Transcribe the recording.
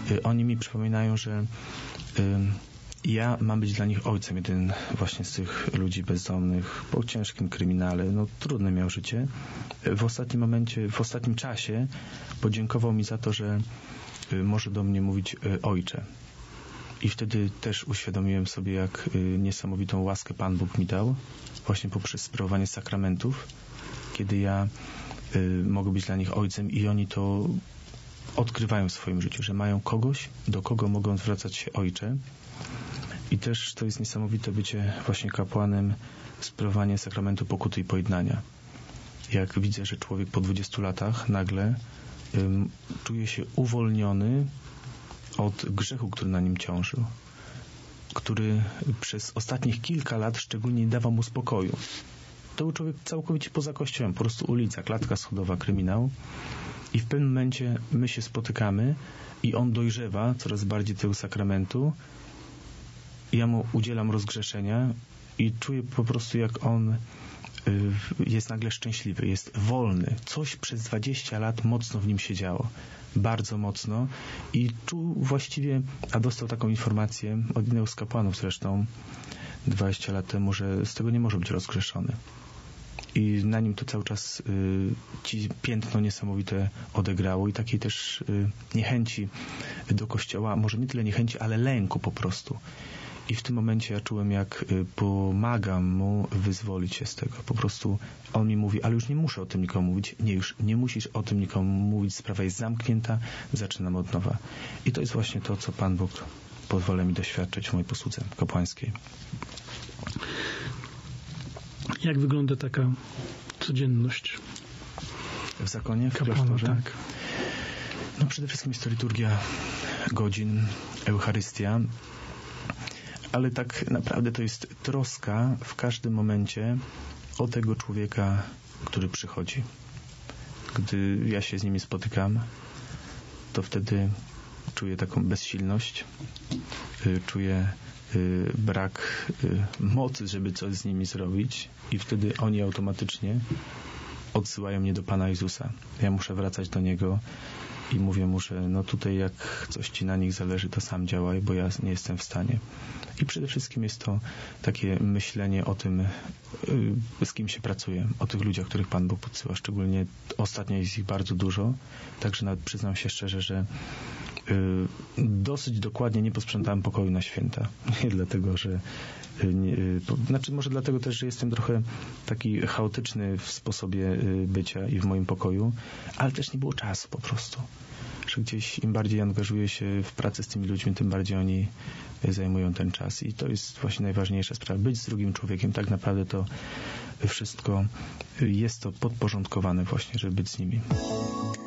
oni mi przypominają, że ja mam być dla nich ojcem. Jeden właśnie z tych ludzi bezdomnych, po ciężkim kryminale, trudne miał życie. W ostatnim czasie podziękował mi za to, że może do mnie mówić ojcze. I wtedy też uświadomiłem sobie, jak niesamowitą łaskę Pan Bóg mi dał, właśnie poprzez sprawowanie sakramentów, kiedy ja mogę być dla nich ojcem i oni to odkrywają w swoim życiu, że mają kogoś, do kogo mogą zwracać się ojcze. I też to jest niesamowite bycie właśnie kapłanem, sprawowanie sakramentu pokuty i pojednania. Jak widzę, że człowiek po 20 latach nagle czuje się uwolniony od grzechu, który na nim ciążył, który przez ostatnich kilka lat szczególnie nie dawał mu spokoju. To był człowiek całkowicie poza Kościołem, po prostu ulica, klatka schodowa, kryminał. I w pewnym momencie my się spotykamy i on dojrzewa coraz bardziej tego sakramentu. Ja mu udzielam rozgrzeszenia i czuję po prostu, jak on jest nagle szczęśliwy, jest wolny. Coś przez 20 lat mocno w nim się działo. Bardzo mocno. I czuł właściwie, a dostał taką informację od jednego z kapłanów zresztą 20 lat temu, że z tego nie może być rozgrzeszony. I na nim to cały czas ci piętno niesamowite odegrało i takiej też niechęci do Kościoła, może nie tyle niechęci, ale lęku po prostu. I w tym momencie ja czułem, jak pomagam mu wyzwolić się z tego. Po prostu on mi mówi, ale już nie muszę o tym nikomu mówić. Nie, już nie musisz o tym nikomu mówić. Sprawa jest zamknięta. Zaczynam od nowa. I to jest właśnie to, co Pan Bóg pozwala mi doświadczyć w mojej posłudze kapłańskiej. Jak wygląda taka codzienność w zakonie, w kapłana, klasztorze? tak. Przede wszystkim jest to liturgia godzin, Eucharystia, ale tak naprawdę to jest troska w każdym momencie o tego człowieka, który przychodzi. Gdy ja się z nimi spotykam, to wtedy czuję taką bezsilność, czuję brak mocy, żeby coś z nimi zrobić i wtedy oni automatycznie odsyłają mnie do Pana Jezusa. Ja muszę wracać do Niego i mówię mu, że tutaj jak coś Ci na nich zależy, to sam działaj, bo ja nie jestem w stanie. I przede wszystkim jest to takie myślenie o tym, z kim się pracuje, o tych ludziach, których Pan Bóg podsyła. Szczególnie ostatnio jest ich bardzo dużo, także nawet przyznam się szczerze, że dosyć dokładnie nie posprzątałem pokoju na święta. Nie dlatego, że może dlatego też, że jestem trochę taki chaotyczny w sposobie bycia i w moim pokoju, ale też nie było czasu po prostu. Że gdzieś im bardziej angażuję się w pracę z tymi ludźmi, tym bardziej oni zajmują ten czas. I to jest właśnie najważniejsza sprawa. Być z drugim człowiekiem. Tak naprawdę to wszystko jest to podporządkowane właśnie, żeby być z nimi.